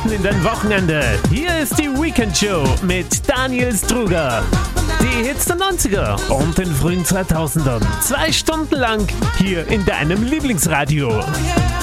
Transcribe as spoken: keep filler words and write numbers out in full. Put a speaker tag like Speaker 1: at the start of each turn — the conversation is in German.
Speaker 1: mitten in dein Wochenende. Hier ist die Weekend Show mit Daniel Struger. Die Hits der neunziger und den frühen zweitausendern. Zwei Stunden lang hier in deinem Lieblingsradio.